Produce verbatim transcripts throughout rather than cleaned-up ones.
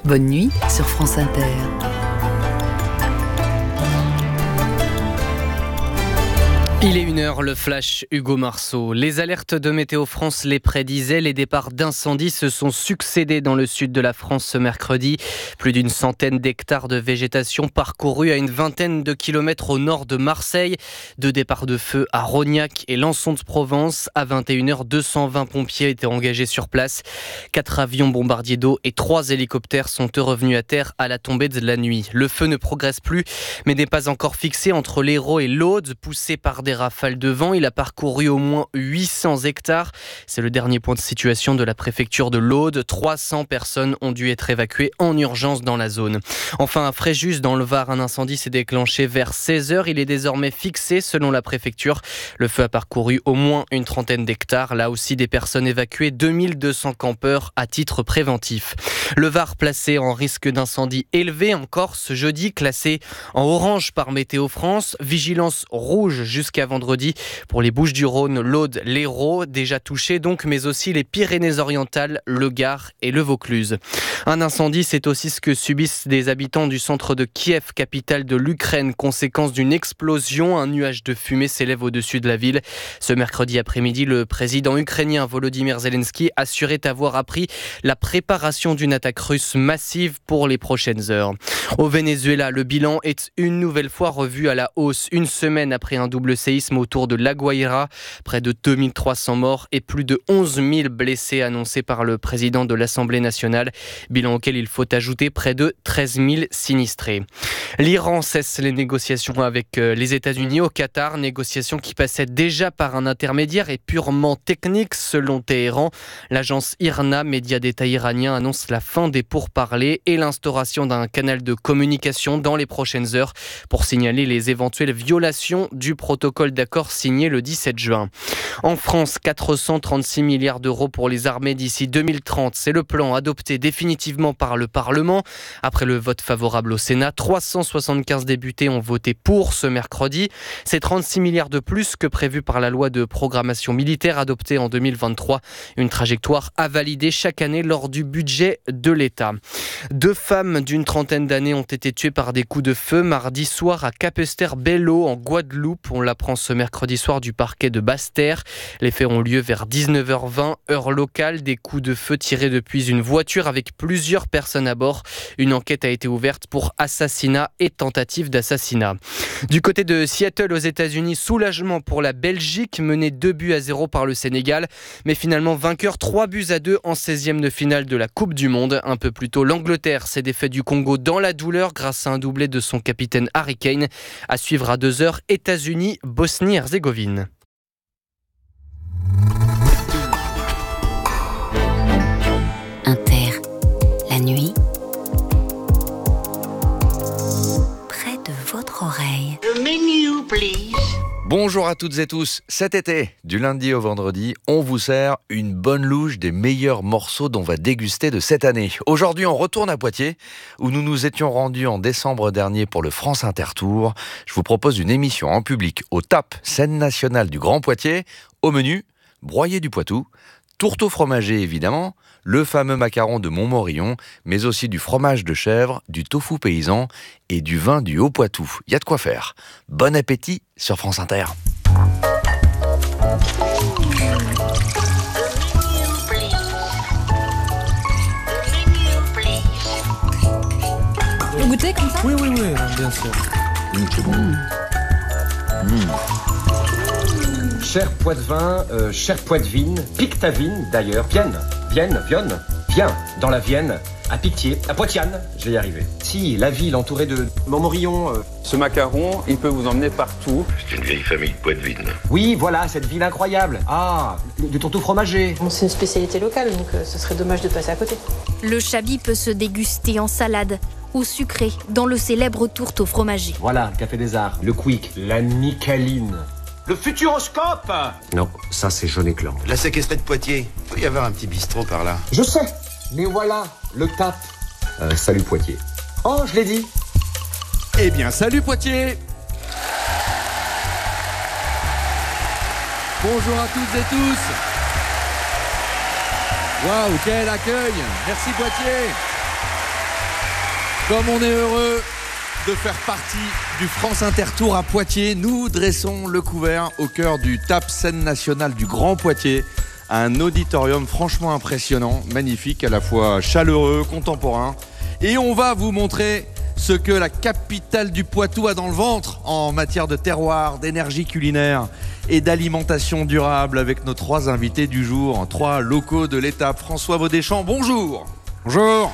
Bonne nuit sur France Inter. Il est une heure, le flash Hugo Marceau. Les alertes de Météo France les prédisaient. Les départs d'incendies se sont succédés dans le sud de la France ce mercredi. Plus d'une centaine d'hectares de végétation parcourus à une vingtaine de kilomètres au nord de Marseille. Deux départs de feu à Rognac et Lançon de Provence. À vingt et une heures, deux cent vingt pompiers étaient engagés sur place. Quatre avions bombardiers d'eau et trois hélicoptères sont eux revenus à terre à la tombée de la nuit. Le feu ne progresse plus, mais n'est pas encore fixé entre l'Hérault et l'Aude, poussé par des rafales de vent. Il a parcouru au moins huit cents hectares. C'est le dernier point de situation de la préfecture de l'Aude. trois cents personnes ont dû être évacuées en urgence dans la zone. Enfin, à Fréjus, dans le Var, un incendie s'est déclenché vers seize heures. Il est désormais fixé selon la préfecture. Le feu a parcouru au moins une trentaine d'hectares. Là aussi, des personnes évacuées, deux mille deux cents campeurs à titre préventif. Le Var placé en risque d'incendie élevé en Corse jeudi, classé en orange par Météo France. Vigilance rouge jusqu'à vendredi pour les Bouches-du-Rhône, l'Aude, l'Hérault, déjà touchés donc, mais aussi les Pyrénées-Orientales, le Gard et le Vaucluse. Un incendie, c'est aussi ce que subissent des habitants du centre de Kiev, capitale de l'Ukraine, conséquence d'une explosion. Un nuage de fumée s'élève au-dessus de la ville. Ce mercredi après-midi, le président ukrainien Volodymyr Zelensky assurait avoir appris la préparation d'une attaque russe massive pour les prochaines heures. Au Venezuela, le bilan est une nouvelle fois revu à la hausse, une semaine après un double séisme autour de La Guaira. Près de deux mille trois cents morts et plus de onze mille blessés annoncés par le président de l'Assemblée nationale. Bilan auquel il faut ajouter près de treize mille sinistrés. L'Iran cesse les négociations avec les États-Unis au Qatar, négociations qui passaient déjà par un intermédiaire et purement technique selon Téhéran. L'agence I R N A, média d'État iranien, annonce la fin des pourparlers et l'instauration d'un canal de communication dans les prochaines heures pour signaler les éventuelles violations du protocole d'accord signé le dix-sept juin. En France, quatre cent trente-six milliards d'euros pour les armées d'ici deux mille trente. C'est le plan adopté définitivement par le Parlement. Après le vote favorable au Sénat, trois cent soixante-quinze députés ont voté pour ce mercredi. C'est trente-six milliards de plus que prévu par la loi de programmation militaire adoptée en deux mille vingt-trois. Une trajectoire à valider chaque année lors du budget de l'État. Deux femmes d'une trentaine d'années ont été tuées par des coups de feu mardi soir à Capesterre-Belle-Eau en Guadeloupe. On l'apprend ce mercredi soir du parquet de Basse-Terre. Les faits ont lieu vers dix-neuf heures vingt, heure locale. Des coups de feu tirés depuis une voiture avec plusieurs personnes à bord. Une enquête a été ouverte pour assassinat et tentative d'assassinat. Du côté de Seattle aux États-Unis, soulagement pour la Belgique, menée deux buts à zéro par le Sénégal, mais finalement vainqueur trois buts à deux en seizième de finale de la Coupe du Monde. Un peu plus tôt, l'Angleterre s'est défait du Congo dans la douleur grâce à un doublé de son capitaine Harry Kane. À suivre à deux heures, États-Unis, Bosnie-Herzégovine. Inter, la nuit, près de votre oreille. The menu, please. Bonjour à toutes et tous. Cet été, du lundi au vendredi, on vous sert une bonne louche des meilleurs morceaux dont on va déguster de cette année. Aujourd'hui, on retourne à Poitiers, où nous nous étions rendus en décembre dernier pour le France Inter Tour. Je vous propose une émission en public au T A P, scène nationale du Grand Poitiers. Au menu, broyé du Poitou, tourteau fromager évidemment, le fameux macaron de Montmorillon, mais aussi du fromage de chèvre, du tofu paysan et du vin du Haut-Poitou. Il y a de quoi faire. Bon appétit sur France Inter. Vous goûtez comme ça ? Oui, oui, oui, bien sûr. Mmh, c'est bon. Mmh. Cher Poitevin, euh, cher Poitevine, pique ta vigne d'ailleurs, Vienne, Vienne, Vienne, viens dans la Vienne, à Pictier, à Poitiane, je vais y arriver. Si, la ville entourée de Montmorillon. Euh... Ce macaron, il peut vous emmener partout. C'est une vieille famille de Poitevine. Oui, voilà, cette ville incroyable. Ah, du tourteau fromager. Bon, c'est une spécialité locale, donc euh, ce serait dommage de passer à côté. Le chablis peut se déguster en salade ou sucré dans le célèbre tourteau fromager. Voilà, le Café des Arts, le Quick, la Nicaline. Le Futuroscope. Non, ça c'est Jaune Éclan. La séquestrée de Poitiers. Il peut y avoir un petit bistrot par là. Je sais, mais voilà, le T A P. Euh, salut Poitiers. Oh, je l'ai dit. Eh bien, salut Poitiers. Bonjour à toutes et tous. Waouh, quel accueil. Merci Poitiers. Comme on est heureux de faire partie du France Inter Tour à Poitiers, nous dressons le couvert au cœur du T A P Scène Nationale du Grand Poitiers. Un auditorium franchement impressionnant, magnifique, à la fois chaleureux, contemporain. Et on va vous montrer ce que la capitale du Poitou a dans le ventre en matière de terroir, d'énergie culinaire et d'alimentation durable avec nos trois invités du jour, trois locaux de l'étape. François Vaudéchamp, bonjour. Bonjour.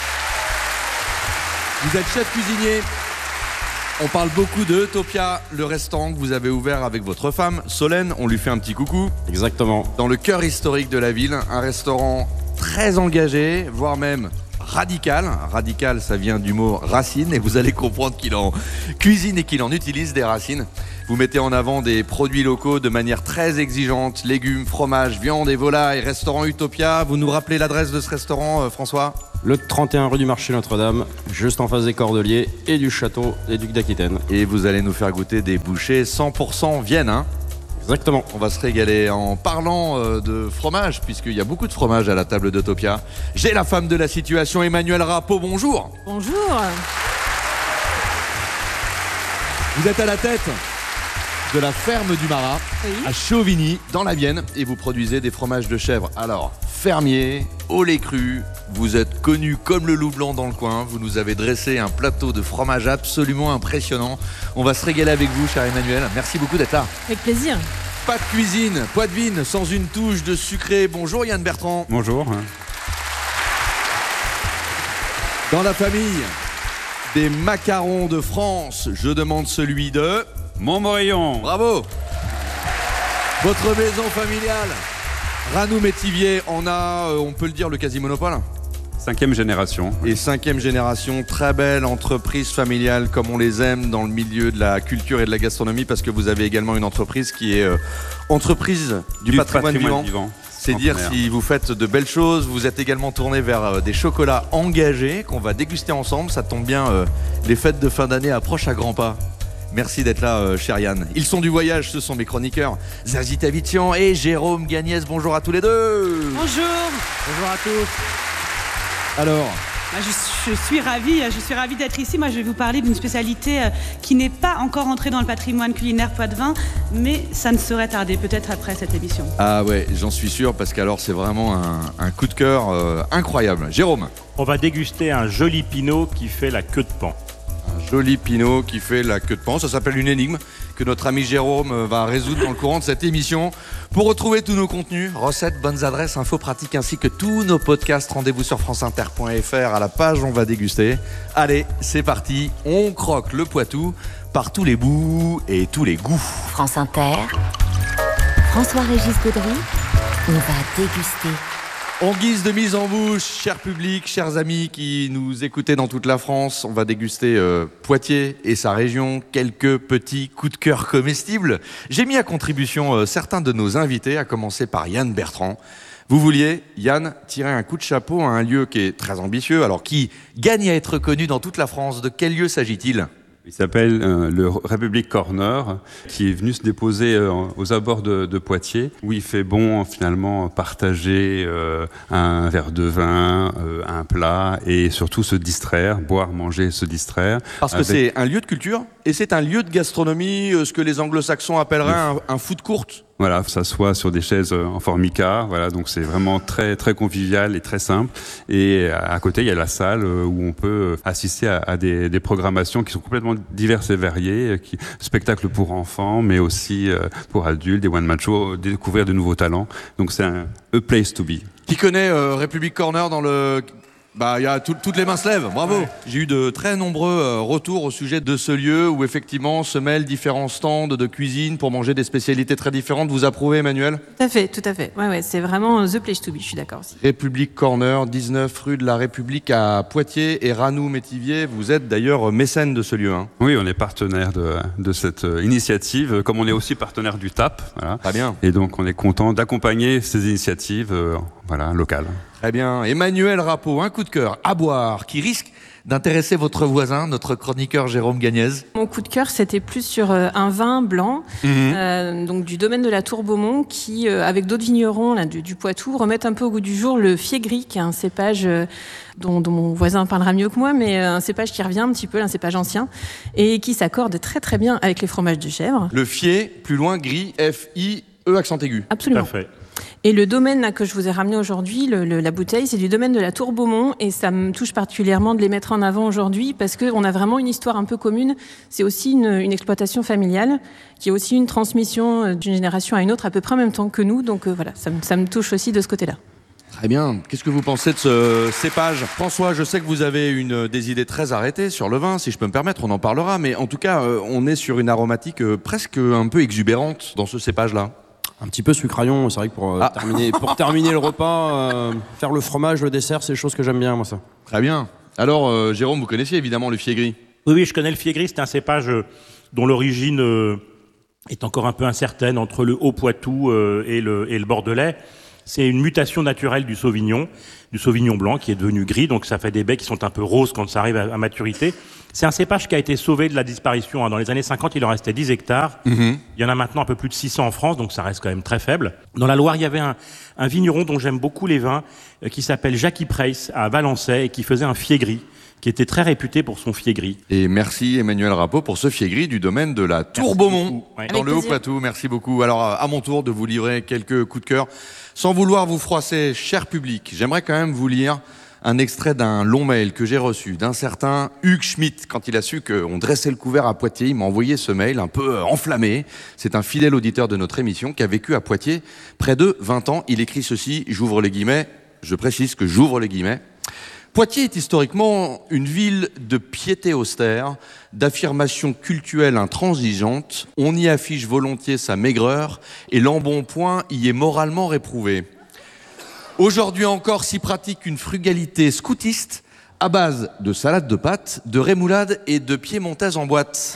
Vous êtes chef cuisinier. On parle beaucoup de Utopia, le restaurant que vous avez ouvert avec votre femme, Solène. On lui fait un petit coucou. Exactement. Dans le cœur historique de la ville, un restaurant très engagé, voire même radical. Radical, ça vient du mot racine et vous allez comprendre qu'il en cuisine et qu'il en utilise des racines. Vous mettez en avant des produits locaux de manière très exigeante, légumes, fromages, viande et volailles. Restaurant Utopia, vous nous rappelez l'adresse de ce restaurant, euh, François ? Le trente et un rue du Marché Notre-Dame, juste en face des Cordeliers et du château des Ducs d'Aquitaine. Et vous allez nous faire goûter des bouchées cent pour cent Vienne, hein ? Exactement. On va se régaler en parlant euh, de fromage, puisqu'il y a beaucoup de fromage à la table d'Utopia. J'ai la femme de la situation, Emmanuelle Rappeau, bonjour. Bonjour. Vous êtes à la tête de la ferme du Marat, oui. à Chauvigny, dans la Vienne, et vous produisez des fromages de chèvre. Alors, fermier, au lait cru, vous êtes connu comme le loup blanc dans le coin, vous nous avez dressé un plateau de fromage absolument impressionnant. On va se régaler avec vous, cher Emmanuel. Merci beaucoup d'être là. Avec plaisir. Pas de cuisine, poitevine, sans une touche de sucré. Bonjour Yann Bertrand. Bonjour. Dans la famille des macarons de France, je demande celui de... Montmorillon. Bravo. Votre maison familiale, Ranou Métivier, on a, euh, on peut le dire, le quasi-monopole. Cinquième génération. Et cinquième génération, très belle entreprise familiale comme on les aime dans le milieu de la culture et de la gastronomie, parce que vous avez également une entreprise qui est euh, entreprise du, du patrimoine, patrimoine vivant. vivant. C'est dire si vous faites de belles choses. Vous êtes également tourné vers euh, des chocolats engagés qu'on va déguster ensemble. Ça tombe bien, euh, les fêtes de fin d'année approchent à grands pas. Merci d'être là, euh, cher Yann. Ils sont du voyage, ce sont mes chroniqueurs Zazie Tavitian et Jérôme Gagnès. Bonjour à tous les deux. Bonjour. Bonjour à tous. Alors, bah, je, je suis ravie, je suis ravie d'être ici. Moi, je vais vous parler d'une spécialité euh, qui n'est pas encore entrée dans le patrimoine culinaire poitevin, mais ça ne saurait tarder, peut-être après cette émission. Ah ouais, j'en suis sûr, parce qu'alors c'est vraiment un, un coup de cœur euh, incroyable. Jérôme. On va déguster un joli pinot qui fait la queue de paon. Un joli pinot qui fait la queue de paon. Ça s'appelle une énigme que notre ami Jérôme va résoudre dans le courant de cette émission. Pour retrouver tous nos contenus, recettes, bonnes adresses, infos pratiques ainsi que tous nos podcasts, rendez-vous sur franceinter point f r à la page On va déguster. Allez, c'est parti, on croque le Poitou par tous les bouts et tous les goûts. France Inter, François-Régis Gaudry, on va déguster. En guise de mise en bouche, cher public, chers amis qui nous écoutez dans toute la France, on va déguster euh, Poitiers et sa région, quelques petits coups de cœur comestibles. J'ai mis à contribution euh, certains de nos invités, à commencer par Yann Bertrand. Vous vouliez, Yann, tirer un coup de chapeau à un lieu qui est très ambitieux, alors qui gagne à être connu dans toute la France. De quel lieu s'agit-il ? Il s'appelle euh, le République Corner, qui est venu se déposer euh, aux abords de, de Poitiers, où il fait bon finalement partager euh, un verre de vin, euh, un plat, et surtout se distraire, boire, manger, se distraire. Parce que avec... c'est un lieu de culture et c'est un lieu de gastronomie, euh, ce que les anglo-saxons appelleraient un, un food court. Voilà, s'assoit sur des chaises en formica, voilà, donc c'est vraiment très très convivial et très simple. Et à côté, il y a la salle où on peut assister à, à des, des programmations qui sont complètement diverses et variées, qui, spectacles pour enfants, mais aussi pour adultes, des one-man shows, découvrir de nouveaux talents. Donc c'est un a place to be. Qui connaît euh, République Corner dans le... Bah, il y a tout, toutes les mains se lèvent, bravo. Ouais. J'ai eu de très nombreux euh, retours au sujet de ce lieu où effectivement se mêlent différents stands de cuisine pour manger des spécialités très différentes. Vous approuvez, Emmanuel ? Tout à fait, tout à fait. Ouais, ouais, c'est vraiment the place to be, je suis d'accord aussi. République Corner, dix-neuf rue de la République à Poitiers et Ranou Métivier. Vous êtes d'ailleurs mécène de ce lieu. Hein. Oui, on est partenaire de, de cette initiative, comme on est aussi partenaire du T A P. Voilà. Très bien. Et donc on est content d'accompagner ces initiatives euh, voilà, locales. Très bien. Emmanuel Rappeau, un coup de cœur à boire qui risque d'intéresser votre voisin, notre chroniqueur Jérôme Gagnez. Mon coup de cœur, c'était plus sur euh, un vin blanc, Mmh. euh, donc du domaine de la Tour Beaumont, qui, euh, avec d'autres vignerons là, du, du Poitou, remettent un peu au goût du jour le Fiégris, qui est un cépage euh, dont, dont mon voisin parlera mieux que moi, mais euh, un cépage qui revient un petit peu, un cépage ancien, et qui s'accorde très très bien avec les fromages de chèvre. Le Fier, plus loin, gris, F I E accent aigu. Absolument. Tout à fait. Et le domaine là, que je vous ai ramené aujourd'hui, le, le, la bouteille, c'est du domaine de la Tour Beaumont, et ça me touche particulièrement de les mettre en avant aujourd'hui parce qu'on a vraiment une histoire un peu commune. C'est aussi une, une exploitation familiale qui est aussi une transmission d'une génération à une autre à peu près en même temps que nous. Donc euh, voilà, ça me, ça me touche aussi de ce côté-là. Très bien. Qu'est-ce que vous pensez de ce cépage? François, je sais que vous avez une, des idées très arrêtées sur le vin, si je peux me permettre, on en parlera. Mais en tout cas, euh, on est sur une aromatique euh, presque un peu exubérante dans ce cépage-là. Un petit peu sucraillon, c'est vrai que pour, euh, Ah. terminer, pour terminer le repas, euh, faire le fromage, le dessert, c'est des choses que j'aime bien, moi, ça. Très bien. Alors, euh, Jérôme, vous connaissiez évidemment le Fiégris. Oui, oui, je connais le Fiégris. C'est un cépage euh, dont l'origine euh, est encore un peu incertaine entre le Haut-Poitou euh, et, le, et le Bordelais. C'est une mutation naturelle du Sauvignon, du Sauvignon blanc qui est devenu gris, donc ça fait des baies qui sont un peu roses quand ça arrive à, à maturité. C'est un cépage qui a été sauvé de la disparition. Dans les années cinquante, il en restait dix hectares. Mmh. Il y en a maintenant un peu plus de six cents en France, donc ça reste quand même très faible. Dans la Loire, il y avait un, un vigneron dont j'aime beaucoup les vins, euh, qui s'appelle Jacques Preis à Valençay et qui faisait un Fiégris, qui était très réputé pour son Fiégris. Et merci Emmanuel Rappeau pour ce Fiégris du domaine de la Tour Beaumont, ouais. dans le Haut-Poitou. Merci beaucoup. Alors, à mon tour de vous livrer quelques coups de cœur. Sans vouloir vous froisser, cher public, j'aimerais quand même vous lire un extrait d'un long mail que j'ai reçu d'un certain Hugues Schmitt. Quand il a su qu'on dressait le couvert à Poitiers, il m'a envoyé ce mail un peu enflammé. C'est un fidèle auditeur de notre émission qui a vécu à Poitiers près de vingt ans. Il écrit ceci, j'ouvre les guillemets, je précise que j'ouvre les guillemets. Poitiers est historiquement une ville de piété austère, d'affirmation cultuelle intransigeante. On y affiche volontiers sa maigreur et l'embonpoint y est moralement réprouvé. Aujourd'hui encore s'y pratique une frugalité scoutiste à base de salade de pâtes, de rémoulade et de piémontaise en boîte.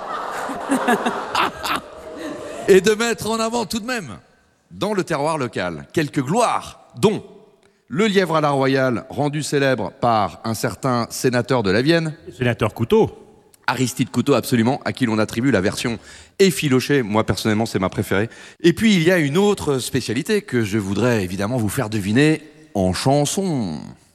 Et de mettre en avant tout de même, dans le terroir local, quelques gloires, dont le lièvre à la royale, rendu célèbre par un certain sénateur de la Vienne. Sénateur Couteau. Aristide Couteau, absolument, à qui l'on attribue la version effilochée. Moi, personnellement, c'est ma préférée. Et puis, il y a une autre spécialité que je voudrais évidemment vous faire deviner en chanson.